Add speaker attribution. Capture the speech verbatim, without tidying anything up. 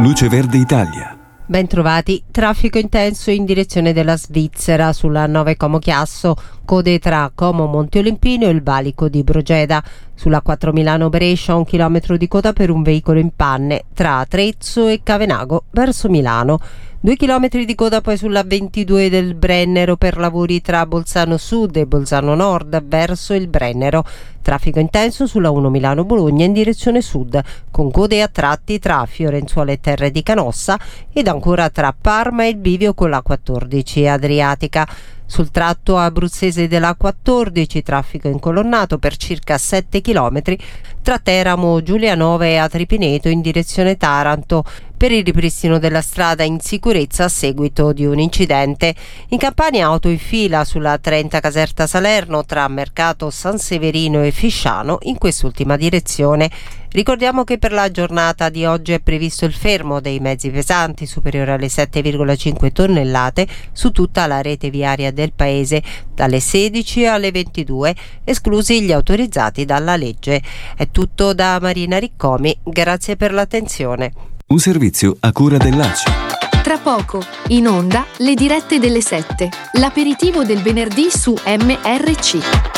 Speaker 1: Luce Verde Italia.
Speaker 2: Bentrovati. Traffico intenso in direzione della Svizzera sulla nove Como Chiasso, code tra Como Monte Olimpino e il valico di Brogeda. Sulla quattro Milano Brescia un chilometro di coda per un veicolo in panne tra Trezzo e Cavenago verso Milano. Due chilometri di coda poi sulla ventidue del Brennero per lavori tra Bolzano Sud e Bolzano Nord verso il Brennero. Traffico intenso sulla uno Milano Bologna in direzione sud, con code a tratti tra Fiorenzuola e Terre di Canossa ed ancora tra Parma e il bivio con la quattordici Adriatica. Sul tratto abruzzese della quattordici traffico incolonnato per circa sette chilometri tra Teramo, Giulianova e Atripineto in direzione Taranto per il ripristino della strada in sicurezza a seguito di un incidente. In Campania auto in fila sulla trenta Caserta Salerno tra Mercato San Severino e Fisciano in quest'ultima direzione. Ricordiamo che per la giornata di oggi è previsto il fermo dei mezzi pesanti superiore alle sette virgola cinque tonnellate su tutta la rete viaria del paese dalle sedici alle ventidue, esclusi gli autorizzati dalla legge. È tutto da Marina Riccomi, grazie per l'attenzione.
Speaker 1: Un servizio a cura dell'A C I.
Speaker 3: Tra poco, in onda, le dirette delle sette, l'aperitivo del venerdì su M R C.